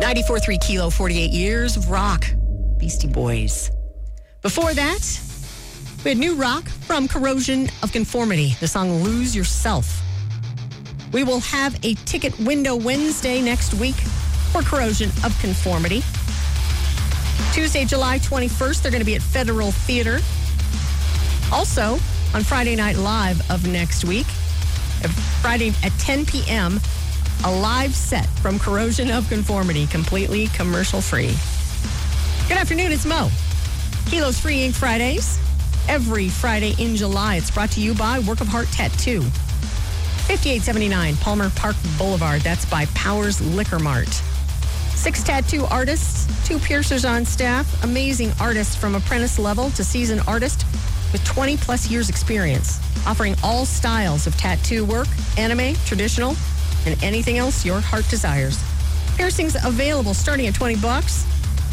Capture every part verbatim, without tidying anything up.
ninety-four point three Kilo, forty-eight years of rock. Beastie Boys. Before that, we had new rock from Corrosion of Conformity, the song Lose Yourself. We will have a ticket window Wednesday next week for Corrosion of Conformity. Tuesday, July twenty-first, they're going to be at Federal Theater. Also, on Friday Night Live of next week, Friday at ten p.m., a live set from Corrosion of Conformity, completely commercial-free. Good afternoon, it's Mo. Kilo's Free Ink Fridays. Every Friday in July, it's brought to you by Work of Heart Tattoo. fifty-eight seventy-nine Palmer Park Boulevard. That's by Powers Liquor Mart. Six tattoo artists, two piercers on staff, amazing artists from apprentice level to seasoned artist with twenty plus years experience, offering all styles of tattoo work, anime, traditional, and anything else your heart desires. Piercings available starting at twenty bucks.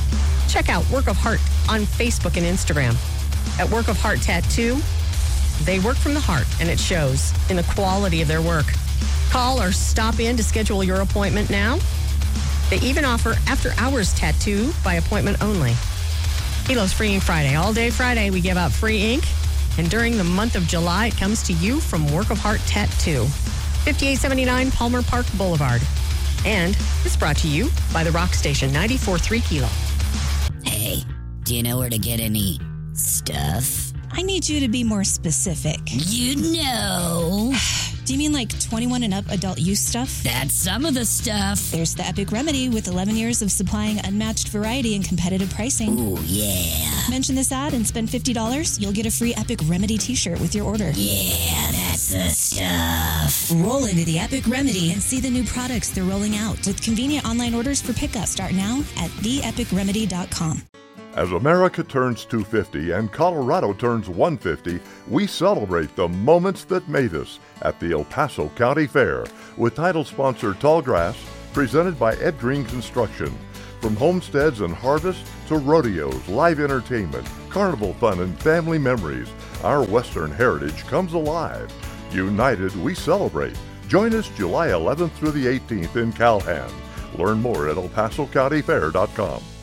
Check out Work of Heart on Facebook and Instagram. At Work of Heart Tattoo, they work from the heart, and it shows in the quality of their work. Call or stop in to schedule your appointment now. They even offer after-hours tattoo by appointment only. Kilo's Free Ink Friday. All day Friday, we give out free ink. And during the month of July, it comes to you from Work of Heart Tattoo. fifty-eight seventy-nine Palmer Park Boulevard. And it's brought to you by the Rock Station, ninety-four point three Kilo. Hey, do you know where to get any stuff? I need you to be more specific. You know. Do you mean like twenty-one and up adult use stuff? That's some of the stuff. There's the Epic Remedy with eleven years of supplying unmatched variety and competitive pricing. Ooh, yeah. Mention this ad and spend fifty dollars. You'll get a free Epic Remedy t-shirt with your order. Yeah, that's the stuff. Roll into the Epic Remedy and see the new products they're rolling out with convenient online orders for pickup. Start now at the epic remedy dot com. As America turns two hundred fifty and Colorado turns one hundred fifty, we celebrate the moments that made us at the El Paso County Fair with title sponsor Tallgrass, presented by Ed Green Construction. From homesteads and harvest to rodeos, live entertainment, carnival fun, and family memories, our Western heritage comes alive. United, we celebrate. Join us July eleventh through the eighteenth in Calhan. Learn more at el paso county fair dot com.